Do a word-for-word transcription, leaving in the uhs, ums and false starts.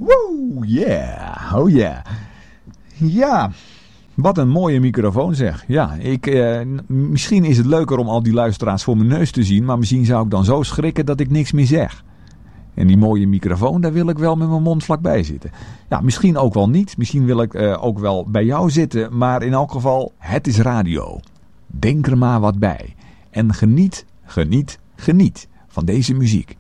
Woe, yeah, oh yeah. Ja, wat een mooie microfoon zeg. Ja, ik, eh, misschien is het leuker om al die luisteraars voor mijn neus te zien, maar misschien zou ik dan zo schrikken dat ik niks meer zeg. En die mooie microfoon, daar wil ik wel met mijn mond vlakbij zitten. Ja, misschien ook wel niet. Misschien wil ik uh, ook wel bij jou zitten. Maar in elk geval, het is radio. Denk er maar wat bij. En geniet, geniet, geniet van deze muziek.